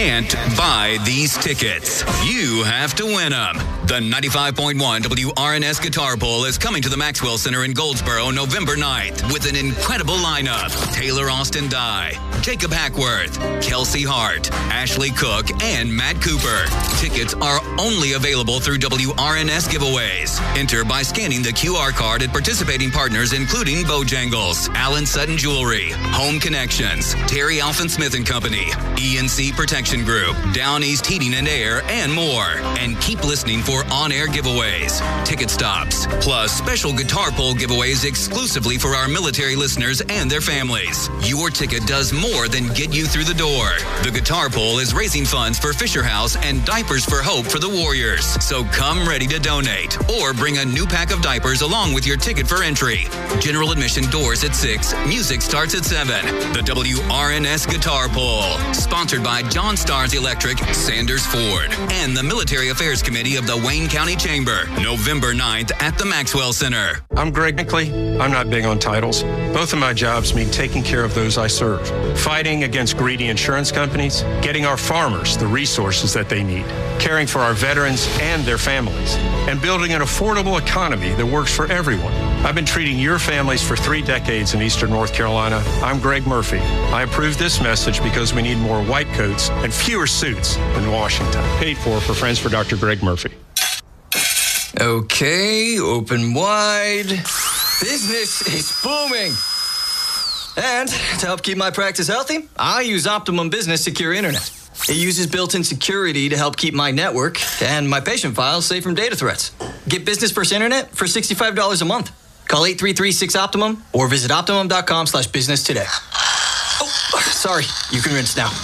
can't buy these tickets. You have to win them. The 95.1 WRNS Guitar Bowl is coming to the Maxwell Center in Goldsboro November 9th with an incredible lineup. Taylor Austin Dye, Jacob Hackworth, Kelsey Hart, Ashley Cook, and Matt Cooper. Tickets are only available through WRNS giveaways. Enter by scanning the QR card at participating partners including Bojangles, Allen Sutton Jewelry, Home Connections, Terry Alphen Smith & Company, ENC Protection Group, Down East Heating and Air, and more. And keep listening for on-air giveaways, ticket stops, plus special guitar pole giveaways exclusively for our military listeners and their families. Your ticket does more than get you through the door. The guitar pole is raising funds for Fisher House and Diapers for Hope for the Warriors. So come ready to donate or bring a new pack of diapers along with your ticket for entry. General admission doors at 6. Music starts at 7. The WRNS Guitar Pole, sponsored by John Stars Electric, Sanders Ford, and the Military Affairs Committee of the Wayne County Chamber. November 9th at the Maxwell Center. I'm Greg Nickley. I'm not big on titles. Both of my jobs mean taking care of those I serve, fighting against greedy insurance companies, getting our farmers the resources that they need, caring for our veterans and their families, and building an affordable economy that works for everyone. I've been treating your families for 3 decades in Eastern North Carolina. I'm Greg Murphy. I approve this message because we need more white coats and fewer suits in Washington. Paid for Friends for Dr. Greg Murphy. Okay, open wide. Business is booming. And to help keep my practice healthy, I use Optimum Business Secure Internet. It uses built-in security to help keep my network and my patient files safe from data threats. Get business first internet for $65 a month. Call 833-6-OPTIMUM or visit Optimum.com/business today. Oh, sorry. You can rinse now.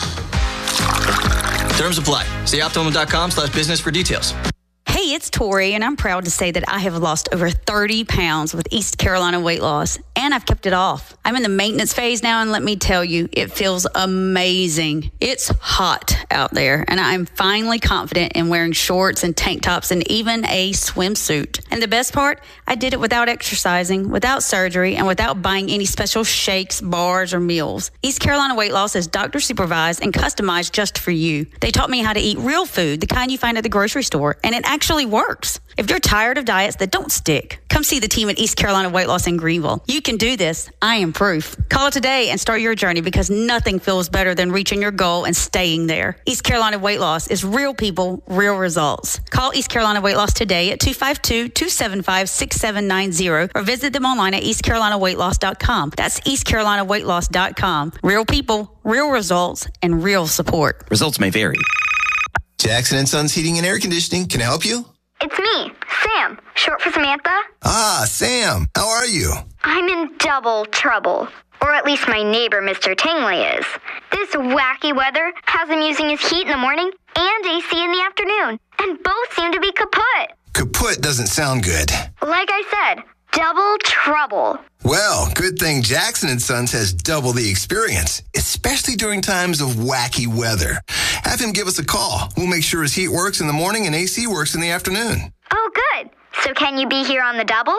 Terms apply. See Optimum.com/business for details. Hey, it's Tori, and I'm proud to say that I have lost over 30 pounds with East Carolina Weight Loss, and I've kept it off. I'm in the maintenance phase now, and let me tell you, it feels amazing. It's hot out there, and I'm finally confident in wearing shorts and tank tops and even a swimsuit. And the best part, I did it without exercising, without surgery, and without buying any special shakes, bars, or meals. East Carolina Weight Loss is doctor supervised and customized just for you. They taught me how to eat real food, the kind you find at the grocery store, and it actually works. If you're tired of diets that don't stick, come see the team at East Carolina Weight Loss in Greenville. You can do this. I am proof. Call today and start your journey because nothing feels better than reaching your goal and staying there. East Carolina Weight Loss is real people, real results. Call East Carolina Weight Loss today at 252-275-6790 or visit them online at eastcarolinaweightloss.com. That's eastcarolinaweightloss.com. Real people, real results, and real support. Results may vary. Jackson & Sons Heating and Air Conditioning. Can I help you? It's me, Sam, short for Samantha. Ah, Sam. How are you? I'm in double trouble. Or at least my neighbor, Mr. Tingley, is. This wacky weather has him using his heat in the morning and AC in the afternoon. And both seem to be kaput. Kaput doesn't sound good. Like I said, double trouble. Well, good thing Jackson & Sons has double the experience, especially during times of wacky weather. Have him give us a call. We'll make sure his heat works in the morning and AC works in the afternoon. Oh, good. So can you be here on the double?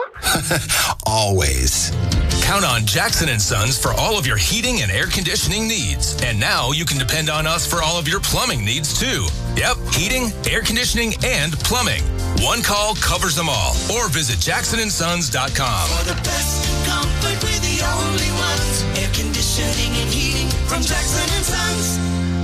Always. Count on Jackson & Sons for all of your heating and air conditioning needs. And now you can depend on us for all of your plumbing needs, too. Yep, heating, air conditioning, and plumbing. One call covers them all. Or visit jacksonsons.com. For the best comfort, we're the only ones. Air conditioning and heating from Jackson & Sons.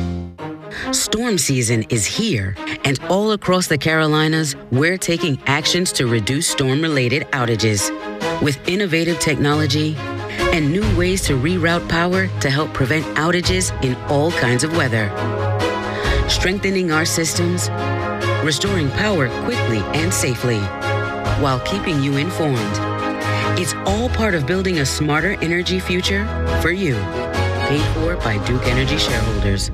Storm season is here, and all across the Carolinas, we're taking actions to reduce storm-related outages. With innovative technology and new ways to reroute power to help prevent outages in all kinds of weather. Strengthening our systems, restoring power quickly and safely, while keeping you informed. It's all part of building a smarter energy future for you. Paid for by Duke Energy shareholders.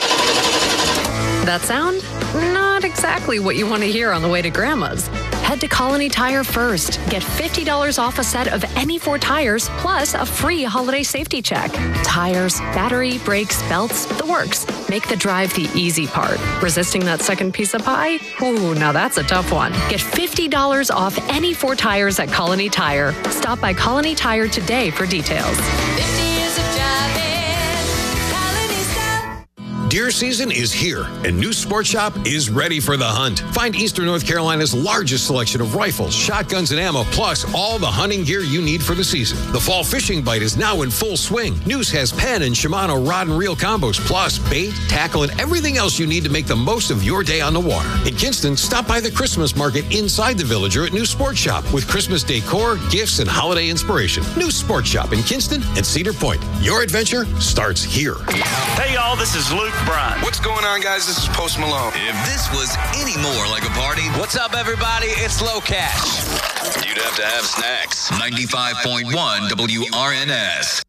That sound? Not exactly what you want to hear on the way to Grandma's. Head to Colony Tire first. Get $50 off a set of any 4 tires, plus a free holiday safety check. Tires, battery, brakes, belts, the works. Make the drive the easy part. Resisting that second piece of pie? Ooh, now that's a tough one. Get $50 off any 4 tires at Colony Tire. Stop by Colony Tire today for details. 50 years of driving, Colony style. Dear Deer season is here, and New Sport Shop is ready for the hunt. Find Eastern North Carolina's largest selection of rifles, shotguns, and ammo, plus all the hunting gear you need for the season. The fall fishing bite is now in full swing. News has Penn and Shimano rod and reel combos, plus bait, tackle, and everything else you need to make the most of your day on the water. In Kinston, stop by the Christmas market inside the Villager at New Sport Shop with Christmas decor, gifts, and holiday inspiration. New Sport Shop in Kinston and Cedar Point. Your adventure starts here. Hey, y'all, this is Luke Bryan. What's going on, guys? This is Post Malone. If this was any more like a party, what's up, everybody? It's Low Cash. You'd have to have snacks. 95.1 WRNS.